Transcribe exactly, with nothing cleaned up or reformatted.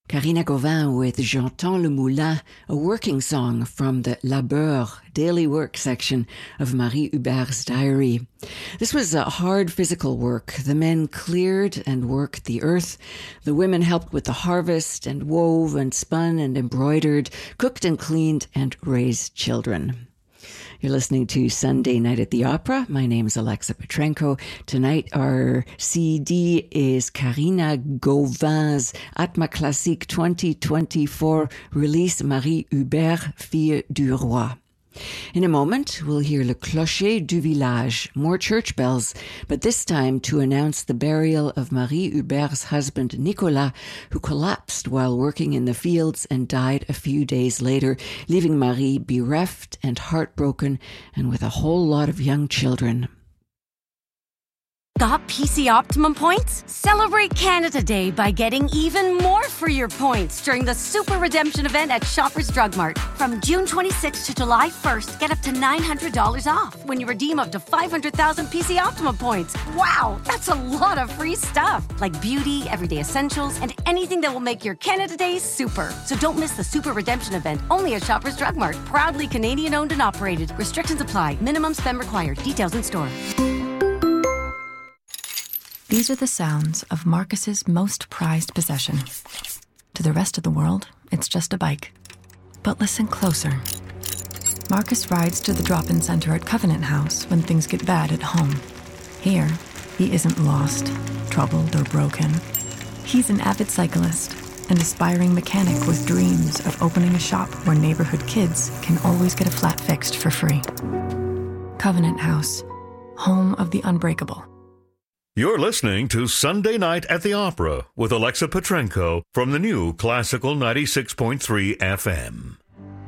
Karina Gauvin with J'entends le moulin, a working song from the Labeur, daily work section of Marie Hubert's diary. This was a hard physical work. The men cleared and worked the earth. The women helped with the harvest and wove and spun and embroidered, cooked and cleaned and raised children. You're listening to Sunday Night at the Opera. My name is Alexa Petrenko. Tonight our C D is Karina Gauvin's Atma Classique twenty twenty-four release Marie Hubert, Fille du Roi. In a moment, we'll hear Le Clocher du Village, more church bells, but this time to announce the burial of Marie Hubert's husband, Nicolas, who collapsed while working in the fields and died a few days later, leaving Marie bereft and heartbroken and with a whole lot of young children. Got P C Optimum points? Celebrate Canada Day by getting even more for your points during the Super Redemption event at Shoppers Drug Mart. From June twenty-sixth to July first, get up to nine hundred dollars off when you redeem up to five hundred thousand P C Optimum points. Wow, that's a lot of free stuff, like beauty, everyday essentials, and anything that will make your Canada Day super. So don't miss the Super Redemption event, only at Shoppers Drug Mart. Proudly Canadian owned and operated. Restrictions apply. Minimum spend required. Details in store. These are the sounds of Marcus's most prized possession. To the rest of the world, it's just a bike. But listen closer. Marcus rides to the drop-in center at Covenant House when things get bad at home. Here, he isn't lost, troubled, or broken. He's an avid cyclist, an aspiring mechanic with dreams of opening a shop where neighborhood kids can always get a flat fixed for free. Covenant House, home of the unbreakable. You're listening to Sunday Night at the Opera with Alexa Petrenko from the new Classical ninety-six point three F M.